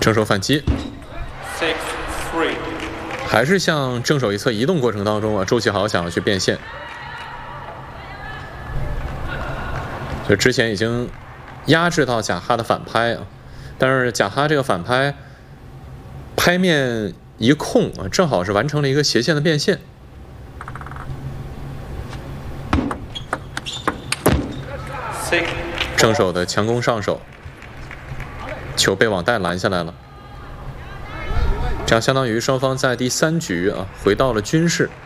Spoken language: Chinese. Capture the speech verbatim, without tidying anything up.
正手反击， six three， 还是向正手一侧移动过程当中啊，周启豪想要去变现，所以之前已经压制到贾哈的反拍啊，但是贾哈这个反拍拍面一空啊，正好是完成了一个斜线的变现。 正手的强攻上手，球被网带拦下来了，这样相当于双方在第三局啊回到了均势。